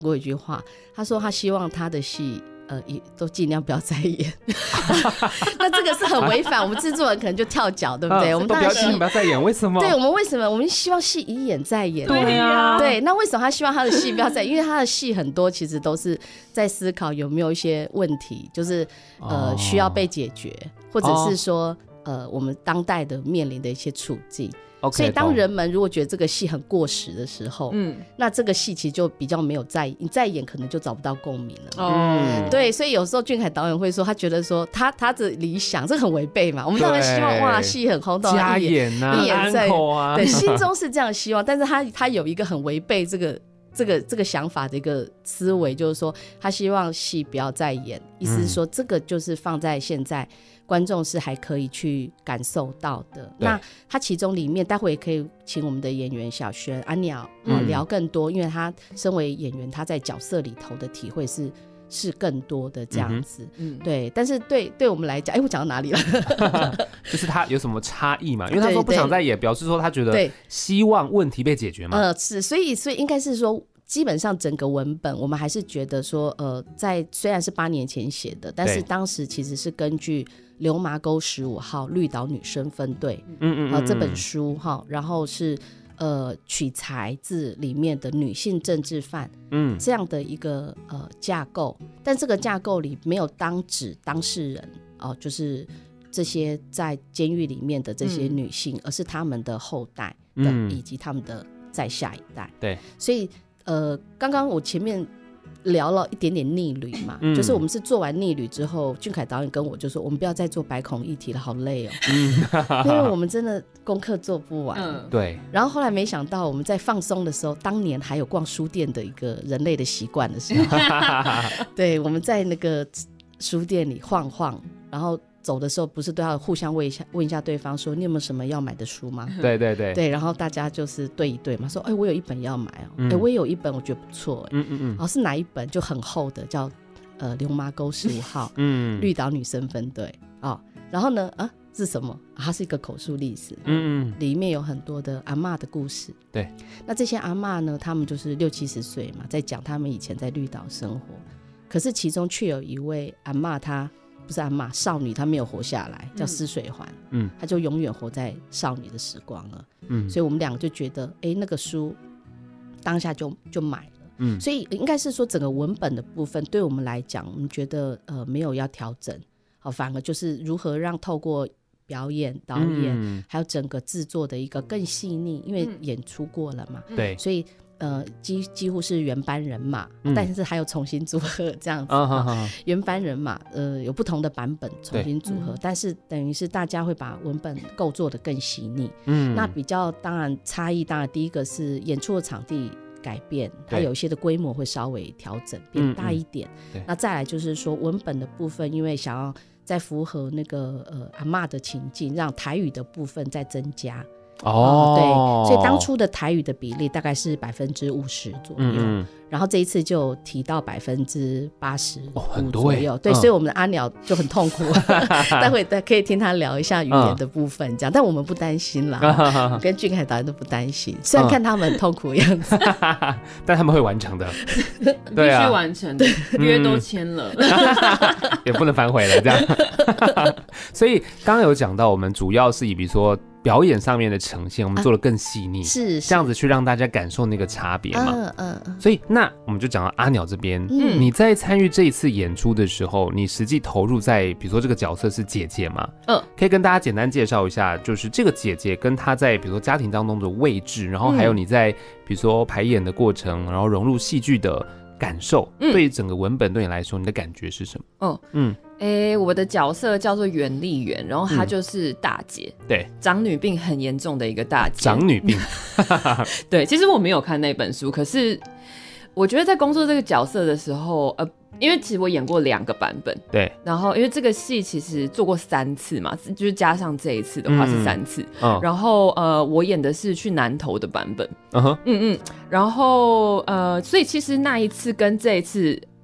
过一句话，他说他希望他的戏都尽量不要再演那这个是很违反我们制作人可能就跳脚，对不对？我们都不要再演，为什么？ 对，我们为什么我们希望戏一演再演？ 对啊， 对，那为什么他希望他的戏不要再演？因为他的戏很多其实都是在思考有没有一些问题，就是需要被解决，或者是说我们当代的面临的一些处境。Okay, 所以当人们如果觉得这个戏很过时的时候，那这个戏其实就比较没有你再演可能就找不到共鸣了。对，所以有时候俊凯导演会说他觉得说他的理想这很违背嘛，我们当然希望哇戏很轰动加演啊， 一演再演啊， 对，心中是这样希望，但是他有一个很违背这个想法的一个思维，就是说他希望戏不要再演，意思是说这个就是放在现在观众是还可以去感受到的。那他其中里面待会也可以请我们的演员小轩阿鸟聊更多，因为他身为演员他在角色里头的体会是更多的这样子。对，但是对我们来讲，我讲到哪里了就是他有什么差异嘛？因为他说不想再演，表示说他觉得希望问题被解决嘛。 是，所以应该是说基本上整个文本我们还是觉得说在虽然是8年前写的，但是当时其实是根据流麻沟15号绿岛女生分队这本书然后是取材自里面的女性政治犯这样的一个架构，但这个架构里没有指当事人就是这些在监狱里面的这些女性，而是他们的后代以及他们的再下一代。对，所以刚刚我前面聊了一点点逆旅嘛，就是我们是做完逆旅之后，俊凯导演跟我就说我们不要再做百孔议题了，好累哦因为我们真的功课做不完。对，然后后来没想到我们在放松的时候，当年还有逛书店的一个人类的习惯的时候对，我们在那个书店里晃晃，然后走的时候不是都要互相问一下对方说你有没有什么要买的书吗？对对对对，然后大家就是对一对嘛，说我有一本要买我也有一本我觉得不错是哪一本？就很厚的叫流麻沟15号绿岛女生分队然后呢是什么？它是一个口述历史里面有很多的阿嬷的故事。对，那这些阿嬷呢，他们就是60-70岁嘛，在讲他们以前在绿岛生活，可是其中却有一位阿嬷，她不是阿嬷，少女，她没有活下来，叫施水环她就永远活在少女的时光了所以我们两个就觉得那个书当下就买了所以应该是说整个文本的部分对我们来讲，我们觉得没有要调整反而就是如何让透过表演导演还有整个制作的一个更细腻，因为演出过了嘛对，所以几乎是原班人马但是还有重新组合这样子原班人马有不同的版本重新组合但是等于是大家会把文本构做得更细腻那比较当然差异，当然第一个是演出的场地改变，它有一些的规模会稍微调整变大一点那再来就是说文本的部分，因为想要再符合那个阿嬷的情境，让台语的部分再增加对，所以当初的台语的比例大概是50%左右然后这一次就提到85%左右对所以我们的阿鸟就很痛苦待会可以听他聊一下语言的部分这样但我们不担心啦跟俊凯导演都不担心，虽然看他们很痛苦的样子但他们会完成的必须完成的约都签了也不能反悔了这样所以刚刚有讲到我们主要是以比如说表演上面的呈现我们做得更细腻是这样子去让大家感受那个差别嘛所以那我们就讲到阿鸟这边你在参与这一次演出的时候，你实际投入在比如说这个角色是姐姐嘛可以跟大家简单介绍一下就是这个姐姐跟她在比如说家庭当中的位置，然后还有你在比如说排演的过程然后融入戏剧的感受对整个文本对你来说你的感觉是什么我的角色叫做袁丽媛，然后她就是大姐对，长女病很严重的一个大姐长女病对，其实我没有看那本书，可是我觉得在工作这个角色的时候因为其实我演过2个版本对，然后因为这个戏其实做过3次嘛，就是加上这一次的话是3次然后我演的是去南投的版本然后所以其实那一次跟这一次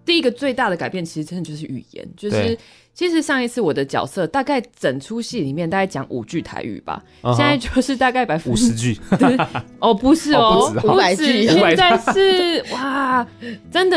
第一个最大的改变其实真的就是语言，就是其实上一次我的角色大概整出戏里面大概讲5句台语吧，现在就是大概 50句哦不是哦， 500句， 现在是哇，真的